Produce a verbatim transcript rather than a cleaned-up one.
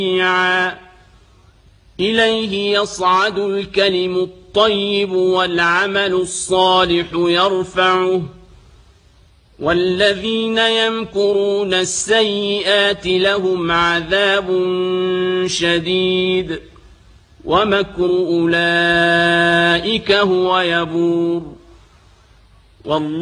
جميعا إليه يصعد الكلم الطيب والعمل الصالح يرفعه والذين يمكرون السيئات لهم عذاب شديد ومكر أولئك هو يبور والله